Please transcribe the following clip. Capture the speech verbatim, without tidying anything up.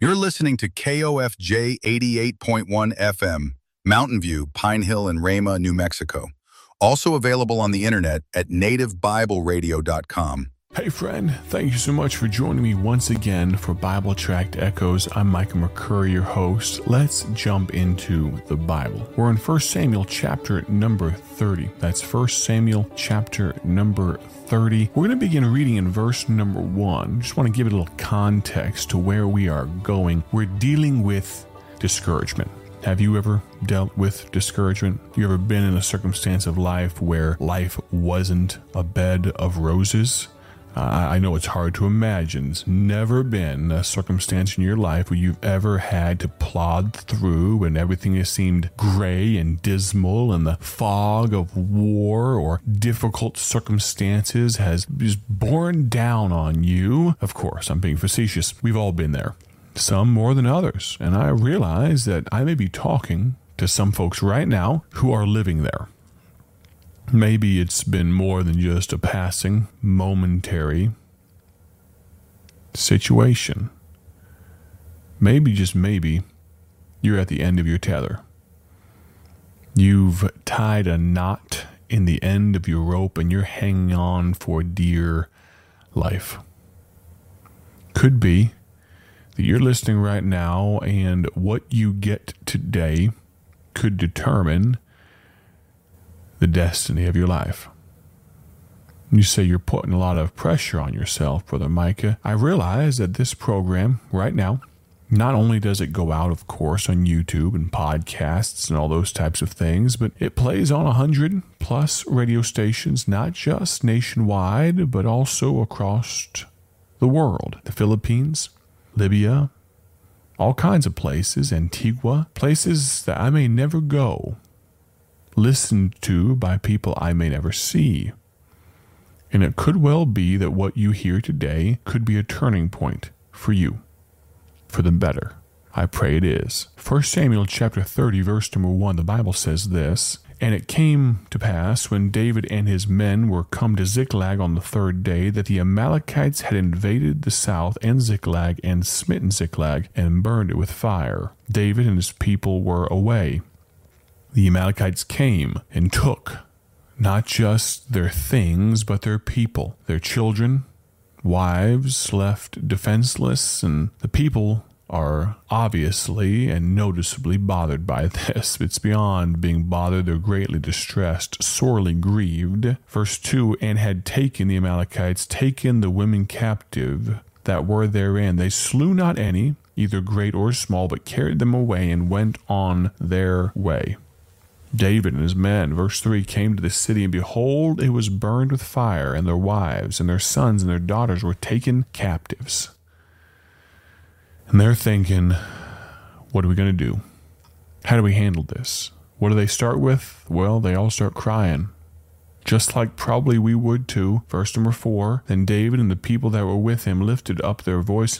You're listening to K O F J eighty-eight point one F M, Mountain View, Pine Hill, and Rama, New Mexico. Also available on the internet at native bible radio dot com. Hey friend, thank you so much for joining me once again for Bible Tract Echoes. I'm Micah McCurry, your host. Let's jump into the Bible. We're in First Samuel chapter number thirty. That's First Samuel chapter number thirty. We're going to begin reading in verse number one. Just want to give it a little context to where we are going. We're dealing with discouragement. Have you ever dealt with discouragement? You ever been in a circumstance of life where life wasn't a bed of roses? Uh, I know it's hard to imagine. It's never been a circumstance in your life where you've ever had to plod through and everything has seemed gray and dismal and the fog of war or difficult circumstances has just borne down on you. Of course, I'm being facetious. We've all been there, some more than others. And I realize that I may be talking to some folks right now who are living there. Maybe it's been more than just a passing, momentary situation. Maybe, just maybe, you're at the end of your tether. You've tied a knot in the end of your rope and you're hanging on for dear life. Could be that you're listening right now and what you get today could determine the destiny of your life. You say you're putting a lot of pressure on yourself, Brother Micah. I realize that this program right now, not only does it go out, of course, on YouTube and podcasts and all those types of things, but it plays on one hundred plus radio stations, not just nationwide, but also across the world. The Philippines, Libya, all kinds of places, Antigua, places that I may never go, listened to by people I may never see. And it could well be that what you hear today could be a turning point for you, for the better. I pray it is. First Samuel chapter thirty, verse number one, the Bible says this, "And it came to pass, when David and his men were come to Ziklag on the third day, that the Amalekites had invaded the south and Ziklag, and smitten Ziklag, and burned it with fire. David and his people were away. The Amalekites came and took not just their things, but their people, their children, wives left defenseless, and the people are obviously and noticeably bothered by this. It's beyond being bothered. They're greatly distressed, sorely grieved." Verse two, "And had taken the Amalekites, taken the women captive that were therein. They slew not any, either great or small, but carried them away and went on their way. David and his men," verse three, "came to the city, and behold, it was burned with fire, and their wives and their sons and their daughters were taken captives." And they're thinking, what are we going to do? How do we handle this? What do they start with? Well, they all start crying, just like probably we would too. Verse number four, "Then David and the people that were with him lifted up their voice